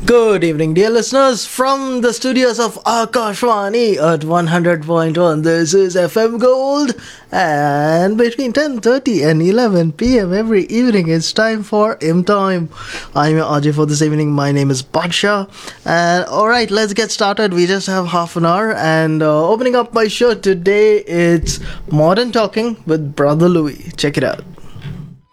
Good evening, dear listeners, from the studios of Akashvani at 100.1. This is FM Gold, and between 10:30 and 11 p.m. every evening, it's time for M Time. I'm your RJ for this evening. My name is Badsha, and alright, let's get started. We just have half an hour, and opening up my show today, it's Modern Talking with Brother Louis. Check it out.